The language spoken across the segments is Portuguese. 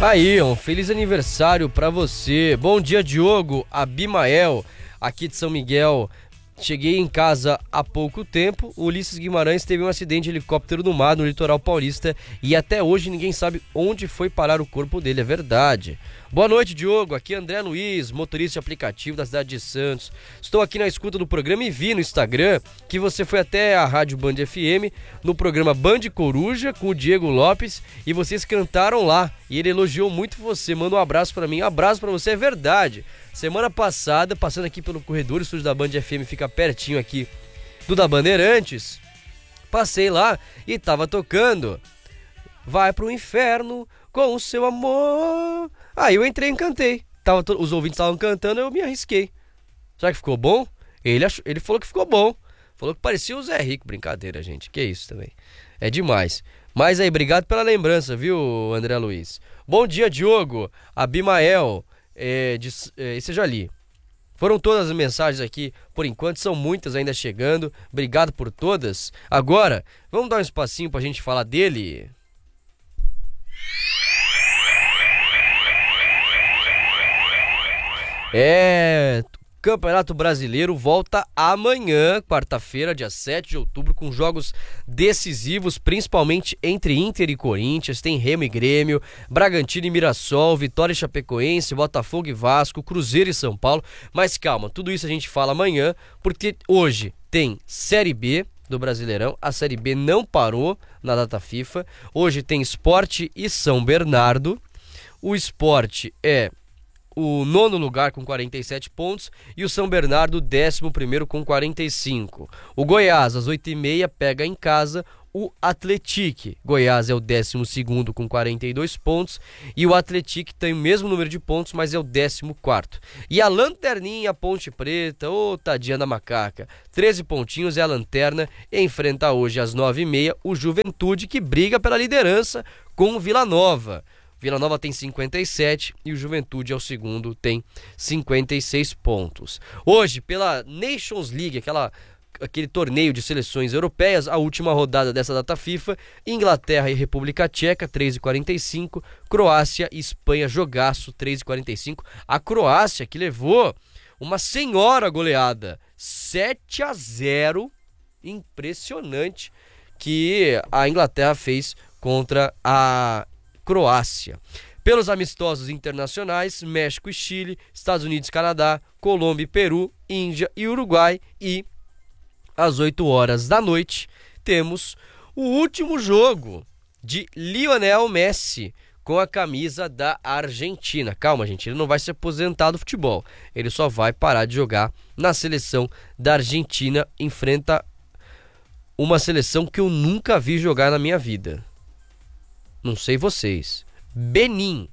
Aí, um feliz aniversário pra você. Bom dia, Diogo, Abimael, aqui de São Miguel. Cheguei em casa há pouco tempo. O Ulisses Guimarães teve um acidente de helicóptero no mar, no litoral paulista, e até hoje ninguém sabe onde foi parar o corpo dele, é verdade. Boa noite, Diogo, aqui é André Luiz, motorista de aplicativo da cidade de Santos. Estou aqui na escuta do programa e vi no Instagram que você foi até a Rádio Band FM, no programa Band Coruja, com o Diego Lopes, e vocês cantaram lá, e ele elogiou muito você. Manda um abraço pra mim, um abraço pra você, é verdade. Semana passada, passando aqui pelo corredor, o estúdio da Band FM fica pertinho aqui do da Bandeirantes, passei lá e tava tocando Vai Pro Inferno com o Seu Amor. Aí eu entrei e cantei. Os ouvintes estavam cantando, eu me arrisquei. Será que ficou bom? Ele falou que ficou bom. Falou que parecia o Zé Rico. Brincadeira, gente. Que isso também. É demais. Mas aí, obrigado pela lembrança, viu, André Luiz? Bom dia, Diogo. Abimael. Esse eu já li. Foram todas as mensagens aqui, por enquanto, são muitas ainda chegando. Obrigado por todas. Agora, vamos dar um espacinho pra gente falar dele. Campeonato Brasileiro volta amanhã, quarta-feira, dia 7 de outubro, com jogos decisivos, principalmente entre Inter e Corinthians. Tem Remo e Grêmio, Bragantino e Mirassol, Vitória e Chapecoense, Botafogo e Vasco, Cruzeiro e São Paulo. Mas calma, tudo isso a gente fala amanhã, porque hoje tem Série B do Brasileirão. A Série B não parou na data FIFA. Hoje tem Sport e São Bernardo. O Sport é o 9º lugar com 47 pontos e o São Bernardo 11º com 45. O Goiás, às 8h30, pega em casa o Atlético. Goiás é o 12º com 42 pontos e o Atlético tem o mesmo número de pontos, mas é o 14º. E a Lanterninha, a Ponte Preta, tadinha da macaca, 13 pontinhos, é a lanterna, e enfrenta hoje às 9h30 o Juventude, que briga pela liderança com o Vila Nova. Vila Nova tem 57 e o Juventude é o segundo, tem 56 pontos. Hoje, pela Nations League, aquele torneio de seleções europeias, a última rodada dessa data FIFA, Inglaterra e República Tcheca, 3h45, Croácia e Espanha, jogaço, 3h45. A Croácia, que levou uma senhora goleada, 7-0, impressionante, que a Inglaterra fez contra a Croácia. Pelos amistosos internacionais, México e Chile, Estados Unidos e Canadá, Colômbia e Peru, Índia e Uruguai. E às 8h da noite temos o último jogo de Lionel Messi com a camisa da Argentina. Calma, gente, ele não vai se aposentar do futebol, ele só vai parar de jogar na seleção da Argentina. Enfrenta uma seleção que eu nunca vi jogar na minha vida. Não sei vocês. Benin.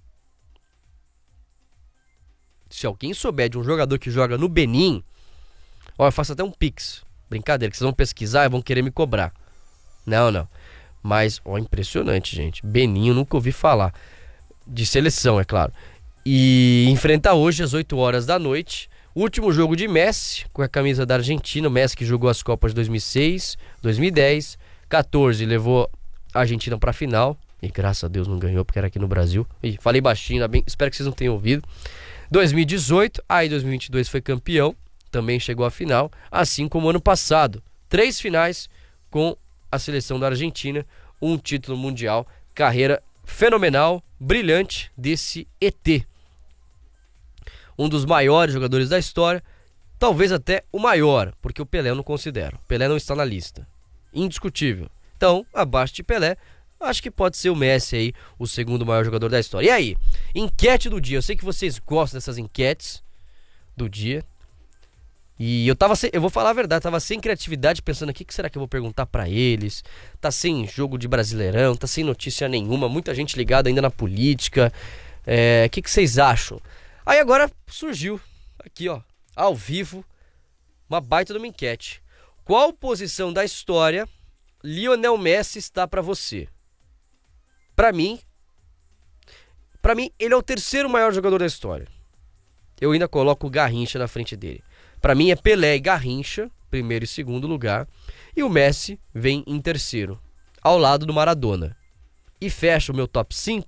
Se alguém souber de um jogador que joga no Benin, eu faço até um pix. Brincadeira, que vocês vão pesquisar e vão querer me cobrar. Não. Mas, impressionante, gente. Benin, eu nunca ouvi falar. De seleção, é claro. E enfrenta hoje às 8h da noite o último jogo de Messi com a camisa da Argentina. O Messi que jogou as Copas de 2006, 2010, 14 levou a Argentina para a final. E graças a Deus não ganhou, porque era aqui no Brasil. E falei baixinho, espero que vocês não tenham ouvido. 2018, aí 2022 foi campeão, também chegou à final, assim como ano passado. 3 finais com a seleção da Argentina, um título mundial, carreira fenomenal, brilhante desse ET. Um dos maiores jogadores da história, talvez até o maior, porque o Pelé eu não considero. Pelé não está na lista, indiscutível. Então, abaixo de Pelé, acho que pode ser o Messi aí, o segundo maior jogador da história. E aí, enquete do dia. Eu sei que vocês gostam dessas enquetes do dia. E eu vou falar a verdade, tava sem criatividade, pensando aqui, o que será que eu vou perguntar pra eles? Tá sem jogo de Brasileirão, tá sem notícia nenhuma, muita gente ligada ainda na política. O que vocês acham? Aí agora surgiu, aqui ó, ao vivo, uma baita de uma enquete. Qual posição da história Lionel Messi está pra você? Pra mim, ele é o terceiro maior jogador da história. Eu ainda coloco o Garrincha na frente dele. Pra mim é Pelé e Garrincha, primeiro e segundo lugar. E o Messi vem em terceiro, ao lado do Maradona. E fecha o meu top 5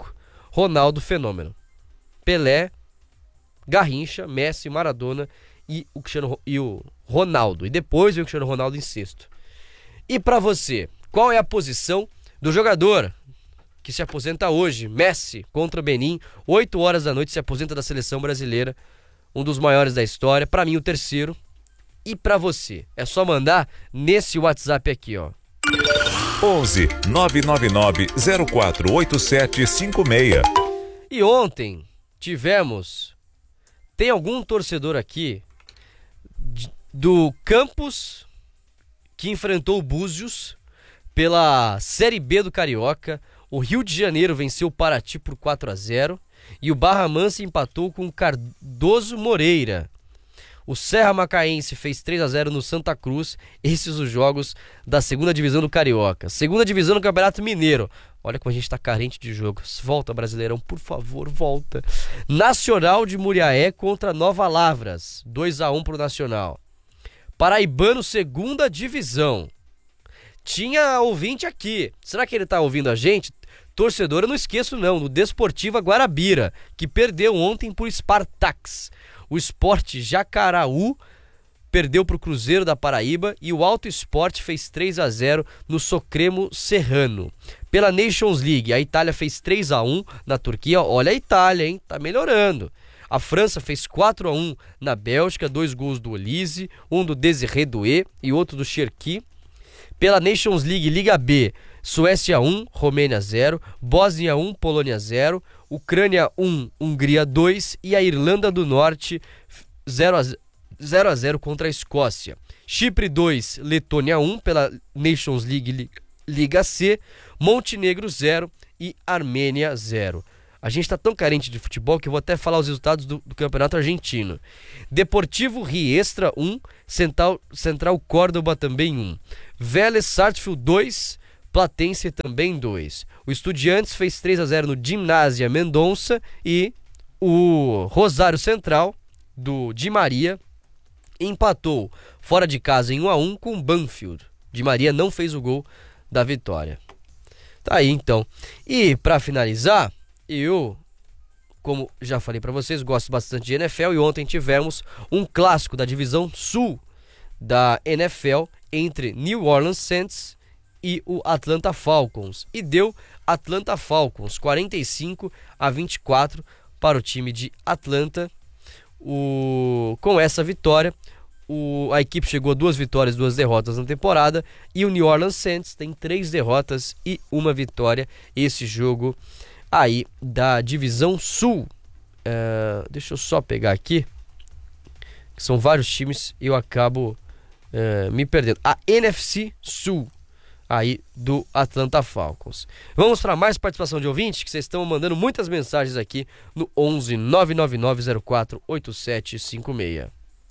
Ronaldo Fenômeno. Pelé, Garrincha, Messi, Maradona e o Ronaldo. E depois vem o Cristiano Ronaldo em sexto. E pra você, qual é a posição do jogador que se aposenta hoje? Messi contra Benin, 8 horas da noite, se aposenta da seleção brasileira, um dos maiores da história, pra mim o terceiro. E pra você, é só mandar nesse WhatsApp aqui, ó. 11 999 048756. E ontem tem algum torcedor aqui do Campos que enfrentou o Búzios pela Série B do Carioca. O Rio de Janeiro venceu o Paraty por 4-0 e o Barra Mansa empatou com o Cardoso Moreira. O Serra Macaense fez 3-0 no Santa Cruz. Esses os jogos da segunda divisão do Carioca. Segunda divisão do Campeonato Mineiro. Olha como a gente tá carente de jogos. Volta, Brasileirão, por favor, volta. Nacional de Muriaé contra Nova Lavras. 2-1 pro Nacional. Paraibano, segunda divisão. Tinha ouvinte aqui. Será que ele tá ouvindo a gente? Torcedor, eu não esqueço não, no Desportiva Guarabira, que perdeu ontem por Spartax. O Sport Jacaraú perdeu para o Cruzeiro da Paraíba e o Alto Sport fez 3-0 no Supremo Serrano. Pela Nations League, a Itália fez 3-1 na Turquia. Olha a Itália, hein? Tá melhorando. A França fez 4-1 na Bélgica, 2 gols do Olise, um do Desiré Doué e outro do Cherki. Pela Nations League, Liga B, Suécia 1, Romênia 0, Bósnia 1, Polônia 0, Ucrânia 1, Hungria 2 e a Irlanda do Norte 0-0 contra a Escócia. Chipre 2, Letônia 1 pela Nations League Liga C, Montenegro 0 e Armênia 0. A gente tá tão carente de futebol que eu vou até falar os resultados do campeonato argentino. Deportivo Riestra 1, Central Córdoba também 1. Vélez Sarsfield 2, Platense também 2. O Estudiantes fez 3-0 no Gimnasia Mendonça e o Rosário Central do Di Maria empatou fora de casa em 1-1 com o Banfield. Di Maria não fez o gol da vitória. Tá aí então. E pra finalizar, eu, como já falei pra vocês, gosto bastante de NFL e ontem tivemos um clássico da divisão sul da NFL entre New Orleans Saints e o Atlanta Falcons. E deu Atlanta Falcons 45-24 para o time de Atlanta. Com essa vitória, a equipe chegou a 2 vitórias, 2 derrotas na temporada. E o New Orleans Saints tem 3 derrotas e 1 vitória. Esse jogo aí da divisão sul. Deixa eu só pegar aqui, que são vários times e eu acabo me perdendo. A NFC Sul aí do Atlanta Falcons. Vamos para mais participação de ouvintes, que vocês estão mandando muitas mensagens aqui no 11 999 04 8756.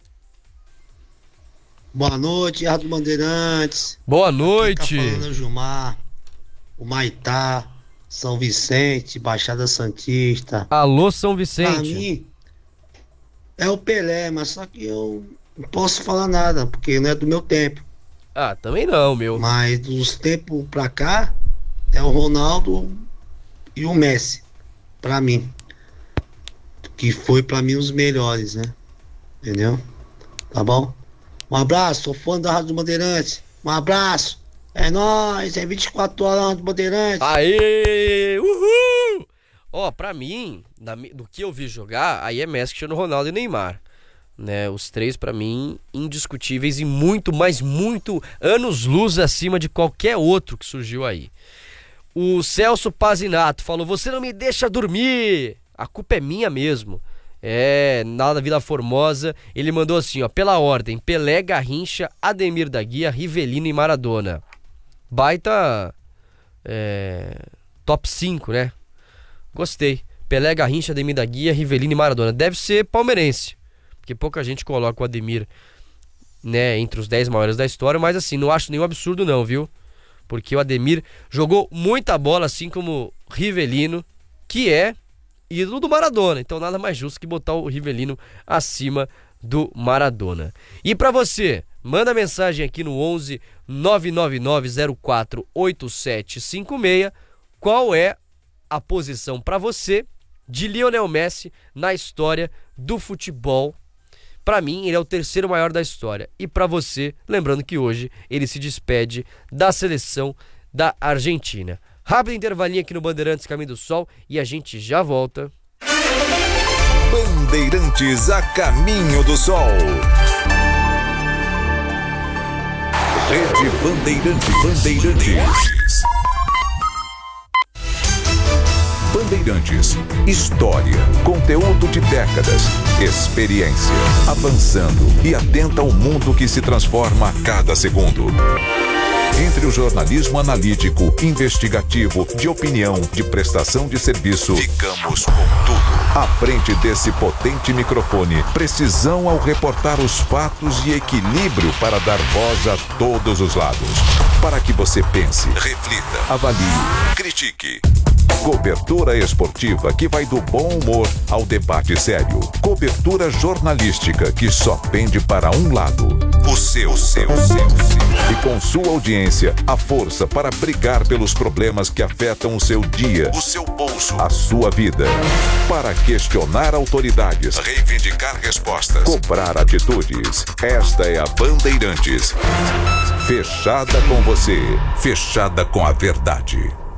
Boa noite, Rádio Bandeirantes. Boa noite. Quem tá falando é o Gilmar, o Maitá, São Vicente, Baixada Santista. Alô, São Vicente. Pra mim, é o Pelé, mas só que eu não posso falar nada, porque não é do meu tempo. Ah, também não, meu. Mas dos tempos pra cá, é o Ronaldo e o Messi, pra mim. Que foi pra mim os melhores, né? Entendeu? Tá bom? Um abraço, sou fã da Rádio Bandeirantes. Um abraço. É nóis, é 24 horas na Rádio Bandeirantes. Aê! Uhul! Ó, pra mim, do que eu vi jogar, aí é Messi, Cristiano Ronaldo e Neymar. Né, os 3 pra mim indiscutíveis e muito, mas muito anos-luz acima de qualquer outro que surgiu aí. O Celso Pazinato falou: você não me deixa dormir, a culpa é minha mesmo. Nada Vila Formosa. Ele mandou assim, ó, pela ordem: Pelé, Garrincha, Ademir da Guia, Rivelino e Maradona. Baita top 5, né? Gostei. Pelé, Garrincha, Ademir da Guia, Rivelino e Maradona. Deve ser palmeirense, porque pouca gente coloca o Ademir, né, entre os 10 maiores da história, mas assim, não acho nenhum absurdo não, viu? Porque o Ademir jogou muita bola, assim como Rivelino, que é ídolo do Maradona. Então nada mais justo que botar o Rivelino acima do Maradona. E pra você, manda mensagem aqui no 11 999 04 8756, qual é a posição para você de Lionel Messi na história do futebol. Para mim, ele é o terceiro maior da história. E para você, lembrando que hoje ele se despede da seleção da Argentina. Rápido intervalinho aqui no Bandeirantes Caminho do Sol e a gente já volta. Bandeirantes a caminho do sol. Rede Bandeirantes. Bandeirantes. História, conteúdo de décadas, experiência, avançando e atenta ao mundo que se transforma a cada segundo. Entre o jornalismo analítico, investigativo, de opinião, de prestação de serviço, ficamos com tudo. À frente desse potente microfone, precisão ao reportar os fatos e equilíbrio para dar voz a todos os lados. Para que você pense, reflita, avalie, critique. Cobertura esportiva que vai do bom humor ao debate sério. Cobertura jornalística que só pende para um lado. O seu. E com sua audiência, a força para brigar pelos problemas que afetam o seu dia, o seu bolso, a sua vida. Para questionar autoridades, reivindicar respostas, cobrar atitudes. Esta é a Bandeirantes. Fechada com você, fechada com a verdade.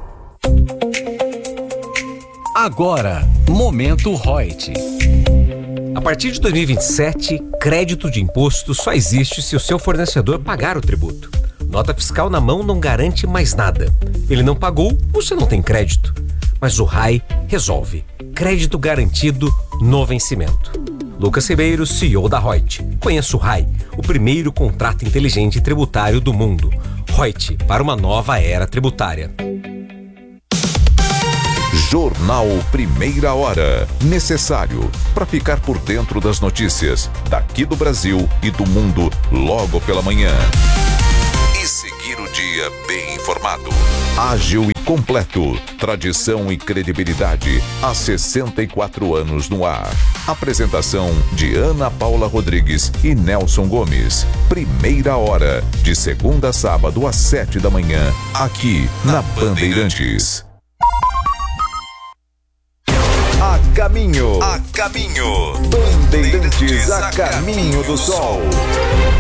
Agora, Momento Reut. A partir de 2027, crédito de imposto só existe se o seu fornecedor pagar o tributo. Nota fiscal na mão não garante mais nada. Ele não pagou, você não tem crédito. Mas o RAI resolve. Crédito garantido no vencimento. Lucas Ribeiro, CEO da Reut. Conheça o RAI, o primeiro contrato inteligente tributário do mundo. Reut, para uma nova era tributária. Jornal Primeira Hora. Necessário para ficar por dentro das notícias daqui do Brasil e do mundo logo pela manhã. E seguir o dia bem informado. Ágil e completo. Tradição e credibilidade há 64 anos no ar. Apresentação de Ana Paula Rodrigues e Nelson Gomes. Primeira Hora, de segunda a sábado às 7 da manhã, aqui na Bandeirantes. A caminho. Bandeirantes a caminho do sol.